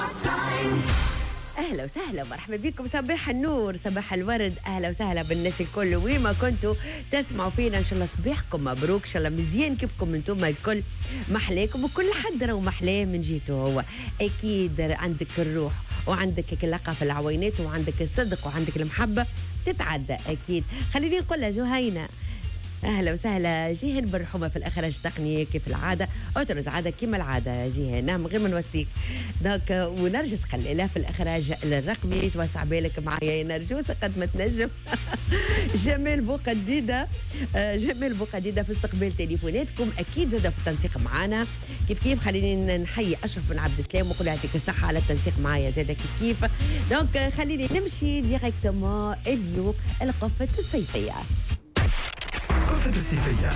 اهلا وسهلا ومرحبا بكم، صباح النور صباح الورد، اهلا وسهلا بالناس الكل وين ما كنتوا تسمعوا فينا. ان شاء الله صباحكم مبروك، ان شاء الله مزيان كيفكم انتم الكل، محلاكم وكل حد راهو محلاه من جهته هو. اكيد عندك الروح وعندك اللقة في العوينات وعندك الصدق وعندك المحبة تتعدى اكيد. خليني نقول لها جهينة اهلا وسهلا. جيهان بالرحومه في الاخراج التقني كيف العاده، اترز عاده كيما العاده جيهان، نعم غير ما نوسيك دونك. ونرجس خليلها في الاخراج الرقمي، توسع بالك معايا يا نرجوسه قد ما تنجم. جمال بوقديده جمال بوقديده في استقبال تليفوناتكم، اكيد زاد في التنسيق معنا كيف خليني نحيي اشرف بن عبد السلام ونقول يعطيك الصحه على التنسيق معايا زاد كيف. دونك خليني نمشي ديريكتومون اليوم القفه الصيفيه. قفة الصيفية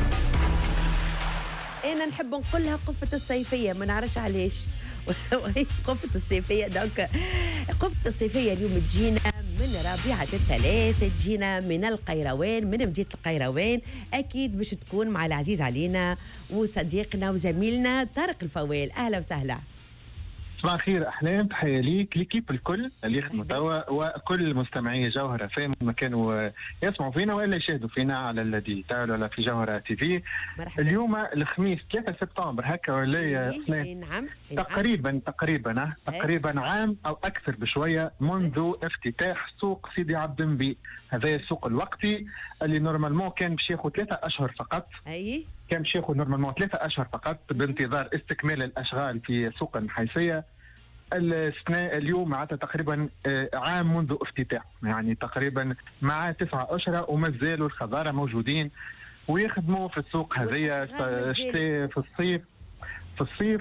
أنا نحب نقولها قفة الصيفية، ما نعرفش علاش. وهي قفة الصيفية. دونك قفة الصيفية اليوم تجينا من ربيعة الثلاث، تجينا من القيروان، من مدينة القيروان. أكيد باش تكون مع العزيز علينا وصديقنا وزميلنا طارق الفوال. أهلا وسهلا. صباح الخير أحلام، تحية ليك ليكيب الكل اللي يخدموا توا وكل مستمعي جوهرة فام ما كانوا يسمعوا فينا وإلا يشاهدوا فينا على الديجيتال ولا في جوهرة تي في. اليوم الخميس 3 سبتمبر هكا ولا يا أحلام؟ نعم تقريبا عام أو أكثر بشوية منذ افتتاح سوق سيدي عبد النبي. هذا السوق الوقتي اللي نورمالمون كان باش ياخذ 3 أشهر فقط. كان باش ياخذ نورمالمون 3 أشهر فقط بانتظار استكمال الأشغال في سوق النحيسية. السنة اليوم معناتها تقريبا عام منذ افتتاح، يعني تقريبا مع 9 أشهر وما زالوا الخضارة موجودين ويخدموا في السوق هذيا في الصيف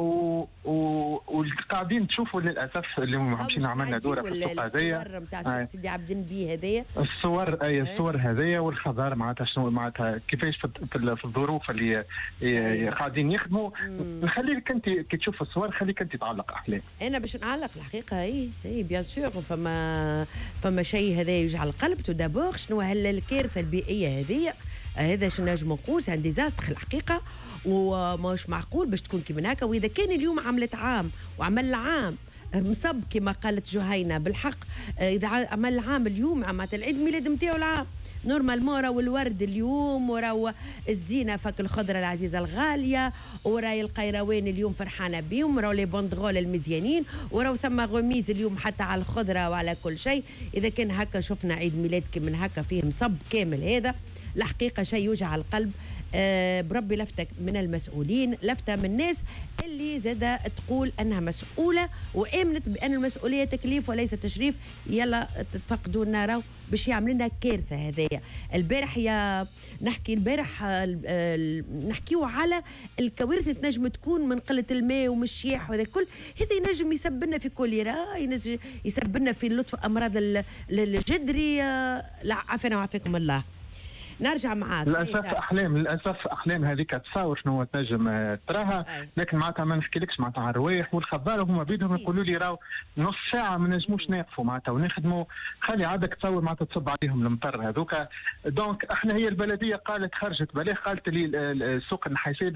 وقاعدين تشوفوا للاسف اللي مشينا عملنا دوره في السوق هذيا. الصور نتاع سوق سيدي عبد النبي هذايا، الصور هذيا والخضار معناتها شنو معناتها كيفاش في الظروف اللي قاعدين يخدموا. نخليك انت كي تشوف الصور خليك انت تعلق احلام. انا باش نعلق الحقيقه اي بيان سور فما شيء هذا يوجع القلب. تو دابور شنو الكارثه البيئيه هذه، هذا شنو نجم نقول سان ديزاستر الحقيقه، ومش معقول باش تكون كيما هكا. واذا كان اليوم عملت عام وعمل عام مصب كما قالت جهينه بالحق، اذا عمل عام اليوم معناتها العيد ميلاد نتاعو العام نورمالمون راهو الورد اليوم وراهو الزينه فك الخضره العزيزه الغاليه وراي القيروان اليوم فرحانه بهم، وراهو لي بوندغول المزيانين، وراهو ثم غميز اليوم حتى على الخضره وعلى كل شيء. اذا كان هكا شفنا عيد ميلاد كيما هكا فيه مصب كامل، هذا الحقيقه شيء يوجع القلب. بربي لفتة من المسؤولين، لفتة من الناس اللي زادة تقول أنها مسؤولة وآمنت بأن المسؤولية تكليف وليس تشريف. يلا تفقدوا النار باش يعمل لنا كارثة. هذايا البارح نحكيو على الكوارث اللي تنجم تكون من قلة الماء ومن الشياح وهذا كل، هذا ينجم يسببنا في كوليرا، يسببنا في لطف أمراض الجدري. لا عافانا وعافاكم الله. نرجع معاك. للاسف احلام هذيك تصاور شنو تنجم تراها، لكن معناتها ما نحكيلكش معناتها على الروايح والخضار هما بيدهم يقولوا لي راهو نص ساعه ما نجموش نقفوا معناتها ونخدموا، خلي عادك تصور معناتها تصب عليهم المطر هذوك. دونك احنا هي البلديه قالت خرجت بلاغ، قالت لي السوق النحيسيه